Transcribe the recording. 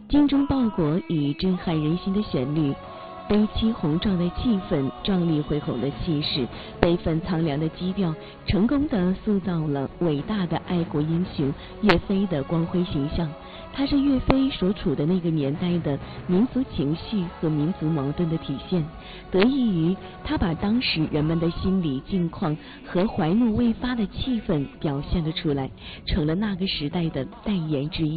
精忠报国与震撼人心的旋律，悲凄宏壮的气氛，壮丽恢宏的气势，悲愤苍凉的基调，成功地塑造了伟大的爱国英雄岳飞的光辉形象。他是岳飞所处的那个年代的民族情绪和民族矛盾的体现，得益于他把当时人们的心理境况和怀怒未发的气氛表现了出来，成了那个时代的代言之一。